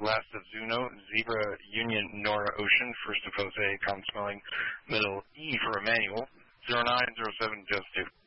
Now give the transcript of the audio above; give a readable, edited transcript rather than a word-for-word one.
last of Zuno, Zebra, Union, Nora, Ocean, first of Jose, Calm Smelling, middle E for Emmanuel, 0907 Joseph.